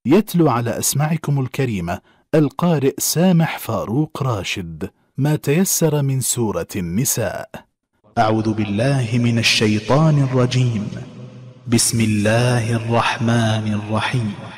يتلو على أسماعكم الكريمة القارئ سامح فاروق راشد ما تيسر من سورة النساء. أعوذ بالله من الشيطان الرجيم. بسم الله الرحمن الرحيم.